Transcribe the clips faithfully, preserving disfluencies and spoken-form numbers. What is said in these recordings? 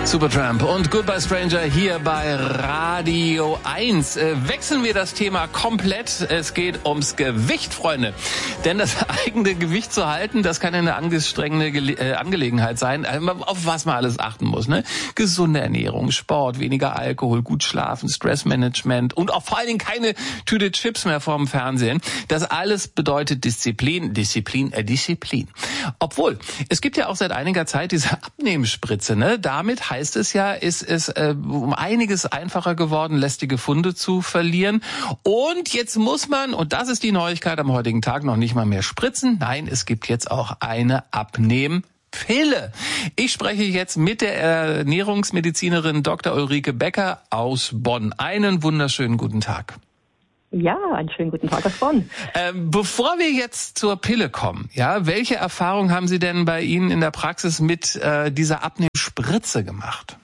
Supertramp und Goodbye Stranger hier bei Radio eins. Äh, wechseln wir das Thema komplett. Es geht ums Gewicht, Freunde. Denn das eigene Gewicht zu halten, das kann eine angestrengende Gele- äh, Angelegenheit sein, äh, auf was man alles achten muss. Ne? Gesunde Ernährung, Sport, weniger Alkohol, gut schlafen, Stressmanagement und auch vor allen Dingen keine Tüte Chips mehr vorm Fernsehen. Das alles bedeutet Disziplin, Disziplin, äh, Disziplin. Obwohl, es gibt ja auch seit einiger Zeit diese Abnehmspritze. Ne? Damit heißt es ja, ist es äh, um einiges einfacher geworden, lästige Funde zu verlieren. Und jetzt muss man, und das ist die Neuigkeit am heutigen Tag, noch nicht mal mehr spritzen. Nein, es gibt jetzt auch eine Abnehmpille. Ich spreche jetzt mit der Ernährungsmedizinerin Doktor Ulrike Becker aus Bonn. Einen wunderschönen guten Tag. Ja, einen schönen guten Tag aus Bonn. Ähm, bevor wir jetzt zur Pille kommen, ja, welche Erfahrungen haben Sie denn bei Ihnen in der Praxis mit äh, dieser Abnehmspritze gemacht?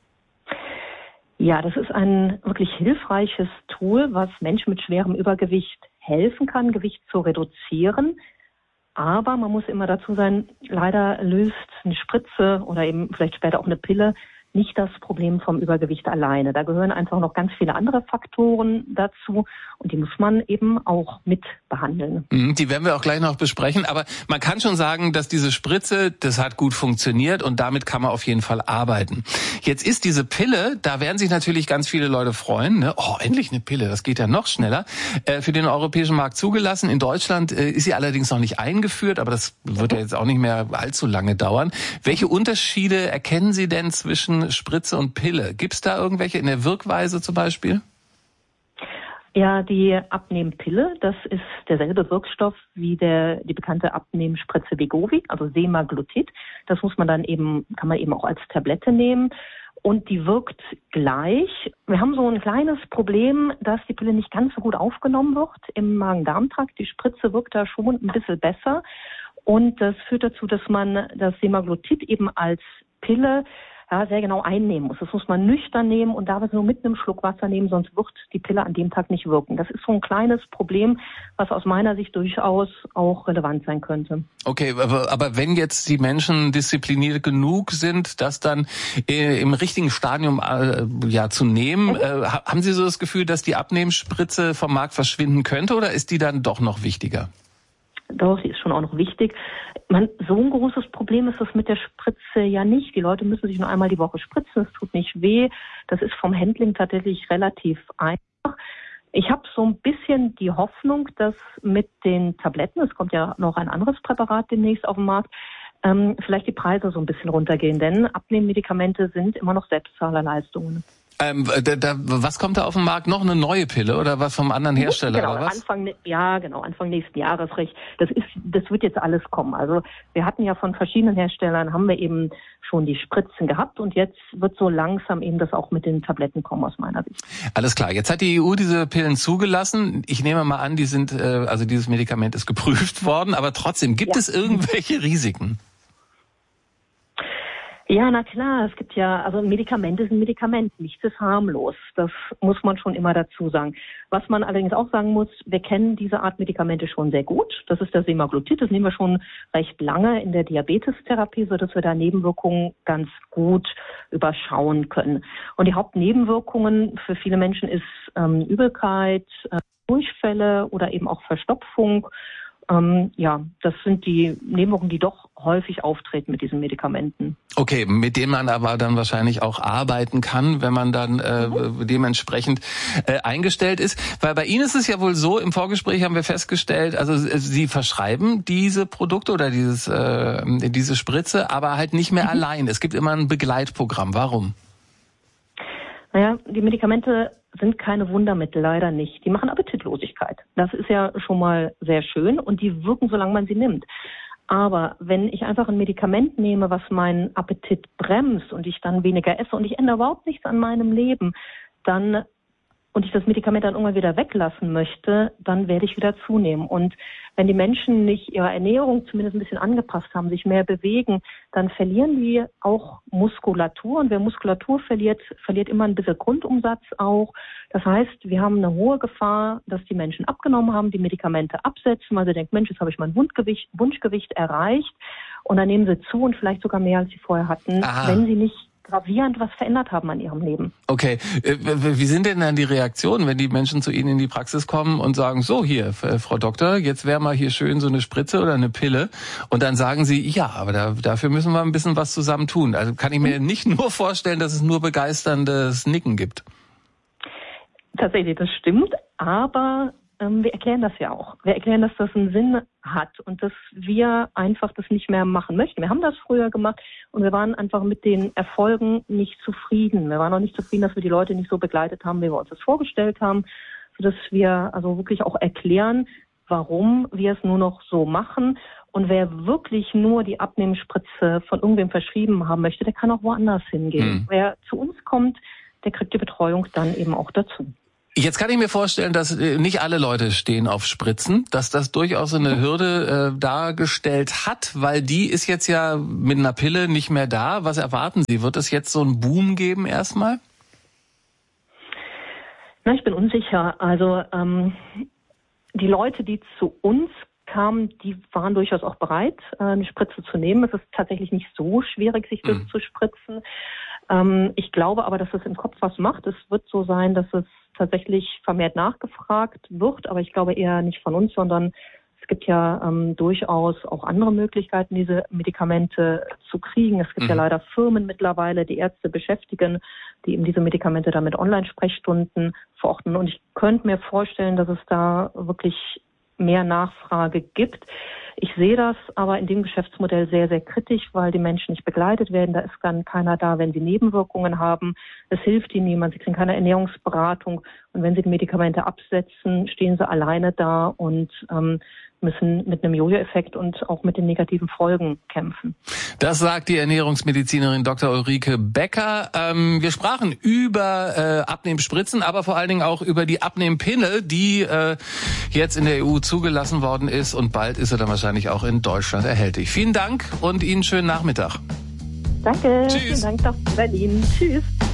Ja, das ist ein wirklich hilfreiches Tool, was Menschen mit schwerem Übergewicht helfen kann, Gewicht zu reduzieren. Aber man muss immer dazu sein, leider löst eine Spritze oder eben vielleicht später auch eine Pille nicht das Problem vom Übergewicht alleine. Da gehören einfach noch ganz viele andere Faktoren dazu und die muss man eben auch mit behandeln. Die werden wir auch gleich noch besprechen, aber man kann schon sagen, dass diese Spritze, das hat gut funktioniert und damit kann man auf jeden Fall arbeiten. Jetzt ist diese Pille, da werden sich natürlich ganz viele Leute freuen, ne? Oh, endlich eine Pille, das geht ja noch schneller, äh, für den europäischen Markt zugelassen. In Deutschland äh, ist sie allerdings noch nicht eingeführt, aber das wird ja jetzt auch nicht mehr allzu lange dauern. Welche Unterschiede erkennen Sie denn zwischen Spritze und Pille? Gibt es da irgendwelche in der Wirkweise zum Beispiel? Ja, die Abnehmpille, das ist derselbe Wirkstoff wie der die bekannte Abnehmspritze Wegovy, also Semaglutid. Das muss man dann eben, kann man eben auch als Tablette nehmen. Und die wirkt gleich. Wir haben so ein kleines Problem, dass die Pille nicht ganz so gut aufgenommen wird im Magen-Darm-Trakt. Die Spritze wirkt da schon ein bisschen besser. Und das führt dazu, dass man das Semaglutid eben als Pille ja, sehr genau einnehmen muss. Das muss man nüchtern nehmen und darf es nur mit einem Schluck Wasser nehmen, sonst wird die Pille an dem Tag nicht wirken. Das ist so ein kleines Problem, was aus meiner Sicht durchaus auch relevant sein könnte. Okay, aber, aber wenn jetzt die Menschen diszipliniert genug sind, das dann äh, im richtigen Stadium äh, ja zu nehmen, mhm. äh, haben Sie so das Gefühl, dass die Abnehmspritze vom Markt verschwinden könnte oder ist die dann doch noch wichtiger? Doch, die ist schon auch noch wichtig. Man, so ein großes Problem ist das mit der Spritze ja nicht. Die Leute müssen sich nur einmal die Woche spritzen, es tut nicht weh. Das ist vom Handling tatsächlich relativ einfach. Ich habe so ein bisschen die Hoffnung, dass mit den Tabletten, es kommt ja noch ein anderes Präparat demnächst auf den Markt, ähm, vielleicht die Preise so ein bisschen runtergehen. Denn Abnehmmedikamente sind immer noch Selbstzahlerleistungen. Ähm, da, da, was kommt da auf den Markt? Noch eine neue Pille oder was vom anderen Hersteller? Genau, oder was? Anfang, ja, genau, Anfang nächsten Jahres. Recht. Das ist, das wird jetzt alles kommen. Also wir hatten ja von verschiedenen Herstellern, haben wir eben schon die Spritzen gehabt und jetzt wird so langsam eben das auch mit den Tabletten kommen aus meiner Sicht. Alles klar. Jetzt hat die E U diese Pillen zugelassen. Ich nehme mal an, die sind, äh, also dieses Medikament ist geprüft worden, aber trotzdem gibt ja. es irgendwelche Risiken? Ja, na klar, es gibt ja, also Medikamente sind Medikamente, nichts ist harmlos. Das muss man schon immer dazu sagen. Was man allerdings auch sagen muss, wir kennen diese Art Medikamente schon sehr gut. Das ist das Semaglutid, das nehmen wir schon recht lange in der Diabetestherapie, sodass wir da Nebenwirkungen ganz gut überschauen können. Und die Hauptnebenwirkungen für viele Menschen ist ähm, Übelkeit, äh, Durchfälle oder eben auch Verstopfung. Ähm, ja, das sind die Nebenwirkungen, die doch häufig auftreten mit diesen Medikamenten. Okay, mit denen man aber dann wahrscheinlich auch arbeiten kann, wenn man dann äh, mhm. dementsprechend äh, eingestellt ist. Weil bei Ihnen ist es ja wohl so, im Vorgespräch haben wir festgestellt, also Sie verschreiben diese Produkte oder dieses äh, diese Spritze, aber halt nicht mehr mhm. allein. Es gibt immer ein Begleitprogramm. Warum? Naja, die Medikamente sind keine Wundermittel, leider nicht. Die machen Appetitlosigkeit. Das ist ja schon mal sehr schön und die wirken, solange man sie nimmt. Aber wenn ich einfach ein Medikament nehme, was meinen Appetit bremst und ich dann weniger esse und ich ändere überhaupt nichts an meinem Leben, dann und ich das Medikament dann irgendwann wieder weglassen möchte, dann werde ich wieder zunehmen. Und wenn die Menschen nicht ihre Ernährung zumindest ein bisschen angepasst haben, sich mehr bewegen, dann verlieren die auch Muskulatur. Und wer Muskulatur verliert, verliert immer ein bisschen Grundumsatz auch. Das heißt, wir haben eine hohe Gefahr, dass die Menschen abgenommen haben, die Medikamente absetzen, weil sie denken, Mensch, jetzt habe ich mein Wunschgewicht, Wunschgewicht erreicht. Und dann nehmen sie zu und vielleicht sogar mehr, als sie vorher hatten, Aha. wenn sie nicht gravierend was verändert haben an ihrem Leben. Okay, wie sind denn dann die Reaktionen, wenn die Menschen zu Ihnen in die Praxis kommen und sagen, so hier, Frau Doktor, jetzt wäre mal hier schön so eine Spritze oder eine Pille, und dann sagen Sie, ja, aber da, dafür müssen wir ein bisschen was zusammen tun. Also kann ich mir nicht nur vorstellen, dass es nur begeisterndes Nicken gibt. Tatsächlich, das stimmt, aber ähm, wir erklären das ja auch. Wir erklären, dass das einen Sinn hat und dass wir einfach das nicht mehr machen möchten. Wir haben das früher gemacht und wir waren einfach mit den Erfolgen nicht zufrieden. Wir waren auch nicht zufrieden, dass wir die Leute nicht so begleitet haben, wie wir uns das vorgestellt haben, sodass wir also wirklich auch erklären, warum wir es nur noch so machen. Und wer wirklich nur die Abnehmspritze von irgendwem verschrieben haben möchte, der kann auch woanders hingehen. Hm. Wer zu uns kommt, der kriegt die Betreuung dann eben auch dazu. Jetzt kann ich mir vorstellen, dass nicht alle Leute stehen auf Spritzen, dass das durchaus eine Hürde äh, dargestellt hat, weil die ist jetzt ja mit einer Pille nicht mehr da. Was erwarten Sie? Wird es jetzt so einen Boom geben erstmal? Na, ich bin unsicher. Also ähm, die Leute, die zu uns kamen, die waren durchaus auch bereit, eine Spritze zu nehmen. Es ist tatsächlich nicht so schwierig, sich das mhm. zu spritzen. Ähm, ich glaube aber, dass es im Kopf was macht. Es wird so sein, dass es tatsächlich vermehrt nachgefragt wird, aber ich glaube eher nicht von uns, sondern es gibt ja ähm, durchaus auch andere Möglichkeiten, diese Medikamente zu kriegen. Es gibt mhm. ja leider Firmen mittlerweile, die Ärzte beschäftigen, die eben diese Medikamente dann mit Online-Sprechstunden verordnen. Und ich könnte mir vorstellen, dass es da wirklich mehr Nachfrage gibt. Ich sehe das aber in dem Geschäftsmodell sehr, sehr kritisch, weil die Menschen nicht begleitet werden. Da ist dann keiner da, wenn sie Nebenwirkungen haben. Es hilft ihnen niemand. Sie kriegen keine Ernährungsberatung. Und wenn sie die Medikamente absetzen, stehen sie alleine da und ähm, müssen mit einem Jojo-Effekt und auch mit den negativen Folgen kämpfen. Das sagt die Ernährungsmedizinerin Doktor Ulrike Becker. Ähm, wir sprachen über äh, Abnehmspritzen, aber vor allen Dingen auch über die Abnehmpille, die äh, jetzt in der E U zugelassen worden ist, und bald ist sie dann wahrscheinlich auch in Deutschland erhältlich. Vielen Dank und Ihnen schönen Nachmittag. Danke. Tschüss. Vielen Dank nach Berlin. Tschüss.